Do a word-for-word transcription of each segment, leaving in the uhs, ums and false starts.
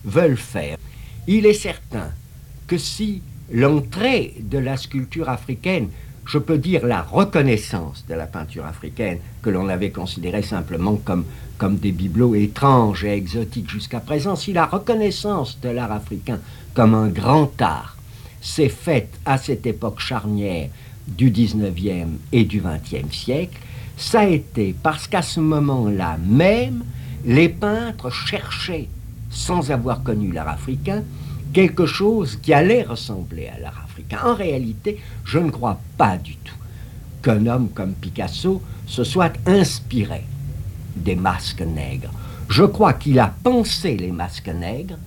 veulent faire. Il est certain que si l'entrée de la sculpture africaine, je peux dire la reconnaissance de la peinture africaine, que l'on avait considérée simplement comme, comme des bibelots étranges et exotiques jusqu'à présent, si la reconnaissance de l'art africain comme un grand art s'est faite à cette époque charnière du dix-neuvième et du vingtième siècle, ça a été parce qu'à ce moment-là même, les peintres cherchaient, sans avoir connu l'art africain, quelque chose qui allait ressembler à l'art africain. En réalité, je ne crois pas du tout qu'un homme comme Picasso se soit inspiré des masques nègres. Je crois qu'il a pensé les masques nègres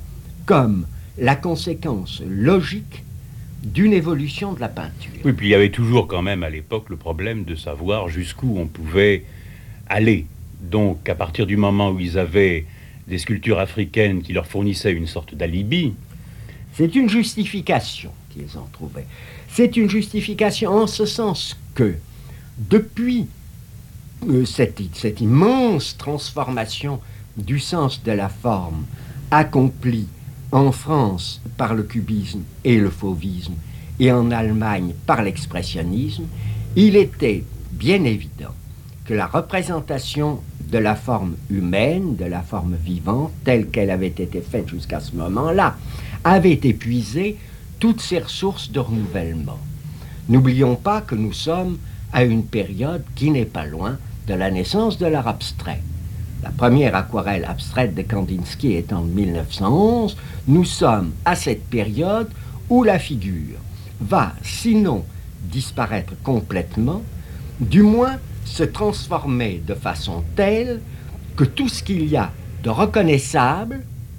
comme la conséquence logique d'une évolution de la peinture. Oui, puis il y avait toujours quand même à l'époque le problème de savoir jusqu'où on pouvait aller. Donc à partir du moment où ils avaient des sculptures africaines qui leur fournissaient une sorte d'alibi. C'est une justification qu'ils ont trouvée. C'est une justification en ce sens que, depuis euh, cette, cette immense transformation du sens de la forme accomplie en France par le cubisme et le fauvisme, et en Allemagne par l'expressionnisme, il était bien évident que la représentation de la forme humaine, de la forme vivante, telle qu'elle avait été faite jusqu'à ce moment-là, avait épuisé toutes ses ressources de renouvellement. N'oublions pas que nous sommes à une période qui n'est pas loin de la naissance de l'art abstrait. La première aquarelle abstraite de Kandinsky est en mille neuf cent onze. Nous sommes à cette période où la figure va, sinon disparaître complètement, du moins se transformer de façon telle que tout ce qu'il y a de reconnaissable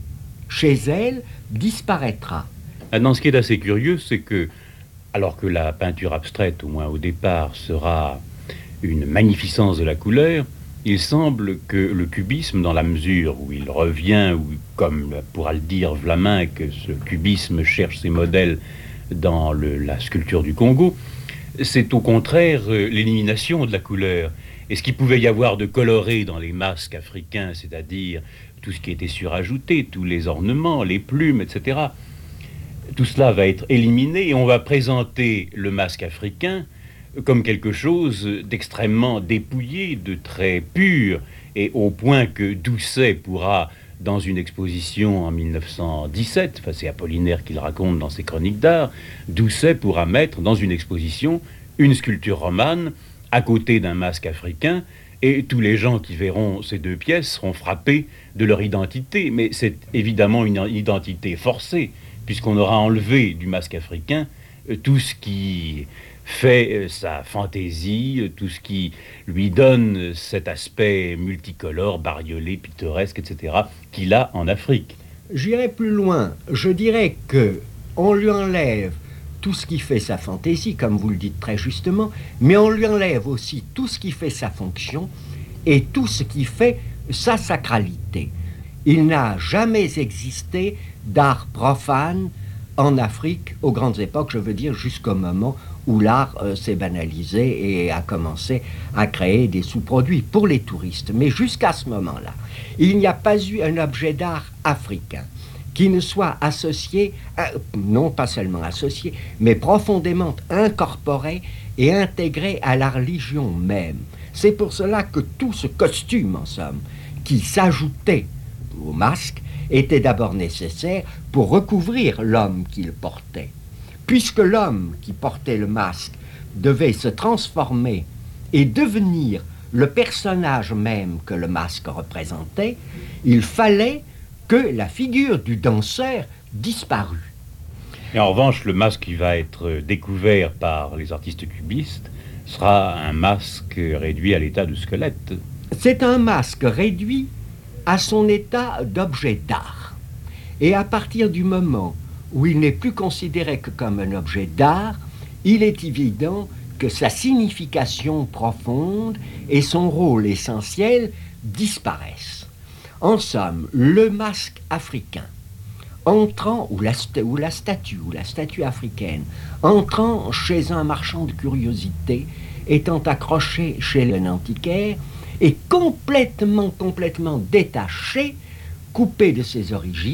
chez elle disparaîtra. Maintenant, ce qui est assez curieux, c'est que, alors que la peinture abstraite, au moins au départ, sera une magnificence de la couleur, il semble que le cubisme, dans la mesure où il revient, ou comme pourra le dire Vlaminck, que ce cubisme cherche ses modèles dans le, la sculpture du Congo, c'est au contraire euh, l'élimination de la couleur. Et ce qu'il pouvait y avoir de coloré dans les masques africains, c'est-à-dire tout ce qui était surajouté, tous les ornements, les plumes, et cetera, tout cela va être éliminé et on va présenter le masque africain comme quelque chose d'extrêmement dépouillé, de très pur, et au point que Doucet pourra, dans une exposition en mille neuf cent dix-sept, enfin c'est Apollinaire qui le raconte dans ses chroniques d'art, Doucet pourra mettre dans une exposition une sculpture romane à côté d'un masque africain, et tous les gens qui verront ces deux pièces seront frappés de leur identité. Mais c'est évidemment une identité forcée, puisqu'on aura enlevé du masque africain euh, tout ce qui fait euh, sa fantaisie, euh, tout ce qui lui donne euh, cet aspect multicolore, bariolé, pittoresque, et cetera, qu'il a en Afrique. J'irai plus loin. Je dirais que on lui enlève tout ce qui fait sa fantaisie, comme vous le dites très justement, mais on lui enlève aussi tout ce qui fait sa fonction et tout ce qui fait sa sacralité. Il n'a jamais existé d'art profane en Afrique, aux grandes époques, je veux dire, jusqu'au moment où l'art euh, s'est banalisé et a commencé à créer des sous-produits pour les touristes. Mais jusqu'à ce moment-là, il n'y a pas eu un objet d'art africain qui ne soit associé, à, non pas seulement associé, mais profondément incorporé et intégré à la religion même. C'est pour cela que tout ce costume, en somme, qui s'ajoutait au masque, était d'abord nécessaire pour recouvrir l'homme qu'il portait. Puisque l'homme qui portait le masque devait se transformer et devenir le personnage même que le masque représentait, il fallait que la figure du danseur disparût. Et en revanche, le masque qui va être découvert par les artistes cubistes sera un masque réduit à l'état de squelette. C'est un masque réduit à son état d'objet d'art. Et à partir du moment où il n'est plus considéré que comme un objet d'art, il est évident que sa signification profonde et son rôle essentiel disparaissent. En somme, le masque africain, entrant, ou la, ou la statue, ou la statue africaine, entrant chez un marchand de curiosités, étant accroché chez un antiquaire, est complètement, complètement détaché, coupé de ses origines,